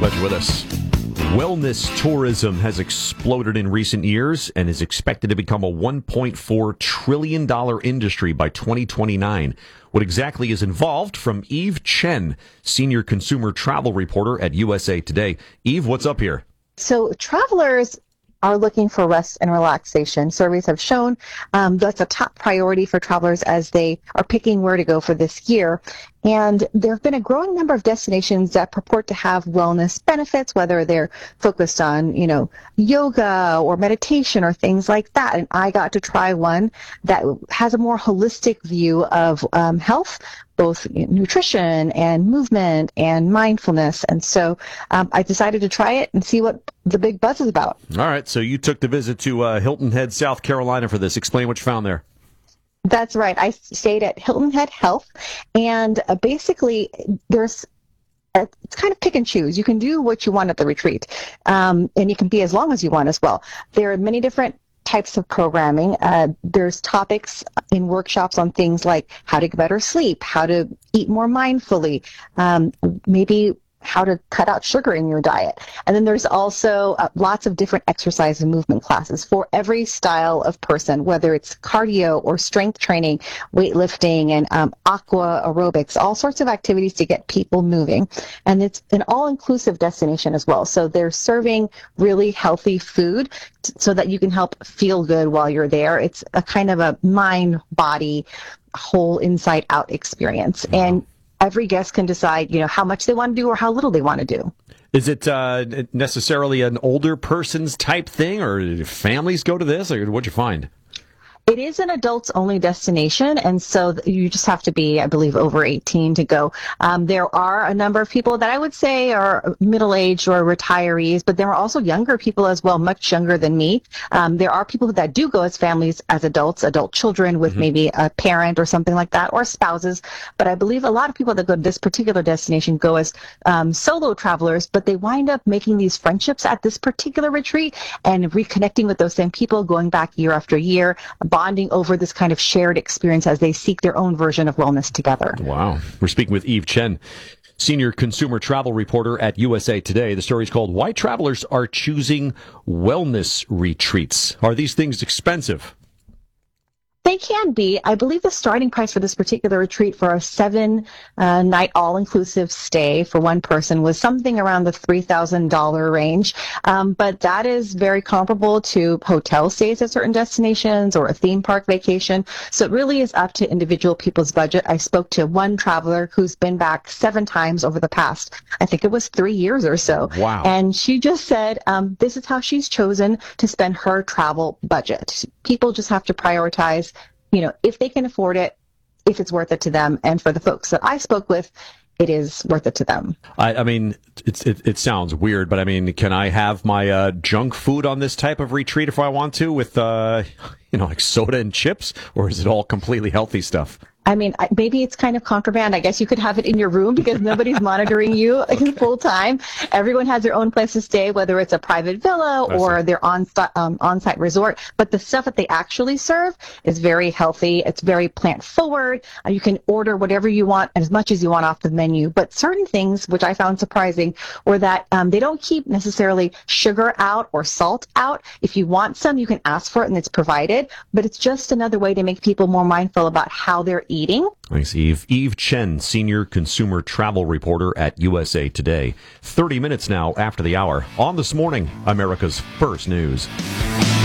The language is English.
Glad you're with us. Wellness tourism has exploded in recent years and is expected to become a $1.4 trillion industry by 2029. What exactly is involved? From Eve Chen, senior consumer travel reporter at USA Today. Eve, what's up here? So travelers are looking for rest and relaxation. Surveys have shown that's a top priority for travelers as they are picking where to go for this year. And there have been a growing number of destinations that purport to have wellness benefits, whether they're focused on, yoga or meditation or things like that. And I got to try one that has a more holistic view of health, both nutrition and movement and mindfulness. And so I decided to try it and see what the big buzz is about. All right. So you took the visit to Hilton Head, South Carolina for this. Explain what you found there. That's right. I stayed at Hilton Head Health, and basically it's kind of pick and choose. You can do what you want at the retreat, and you can be as long as you want as well. There are many different types of programming. There's topics in workshops on things like how to get better sleep, how to eat more mindfully, maybe how to cut out sugar in your diet. And then there's also lots of different exercise and movement classes for every style of person, whether it's cardio or strength training, weightlifting, and aqua aerobics, all sorts of activities to get people moving. And it's an all-inclusive destination as well. So they're serving really healthy food so that you can help feel good while you're there. It's a kind of a mind-body, whole inside-out experience. And every guest can decide, how much they want to do or how little they want to do. Is it necessarily an older person's type thing, or do families go to this, or what'd you find? It is an adults-only destination, and so you just have to be, I believe, over 18 to go. There are a number of people that I would say are middle-aged or retirees, but there are also younger people as well, much younger than me. There are people that do go as families, as adults, adult children with maybe a parent or something like that, or spouses. But I believe a lot of people that go to this particular destination go as solo travelers, but they wind up making these friendships at this particular retreat and reconnecting with those same people, going back year after year, bonding over this kind of shared experience as they seek their own version of wellness together. Wow. We're speaking with Eve Chen, senior consumer travel reporter at USA Today. The story is called Why Travelers Are Choosing Wellness Retreats. Are these things expensive? They can be. I believe the starting price for this particular retreat for a 7-night all-inclusive stay for one person was something around the $3,000 range. But that is very comparable to hotel stays at certain destinations or a theme park vacation. So it really is up to individual people's budget. I spoke to one traveler who's been back 7 times over the past, I think it was 3 years or so. Wow. And she just said this is how she's chosen to spend her travel budget. People just have to prioritize if they can afford it, if it's worth it to them. And for the folks that I spoke with, it is worth it to them. I mean, it sounds weird, but I mean, can I have my junk food on this type of retreat if I want to with, like soda and chips? Or is it all completely healthy stuff? I mean, maybe it's kind of contraband. I guess you could have it in your room because nobody's monitoring you full time. Everyone has their own place to stay, whether it's a private villa or their on-site resort. But the stuff that they actually serve is very healthy. It's very plant forward. You can order whatever you want and as much as you want off the menu. But certain things, which I found surprising, were that they don't keep necessarily sugar out or salt out. If you want some, you can ask for it and it's provided. But it's just another way to make people more mindful about how they're eating. Thanks, Eve. Eve Chen, senior consumer travel reporter at USA Today. 30 minutes now after the hour on This Morning, America's First News.